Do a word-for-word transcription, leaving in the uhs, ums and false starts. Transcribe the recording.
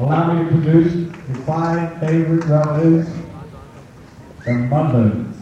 Allow me to introduce your five favorite relatives, the Mumbones.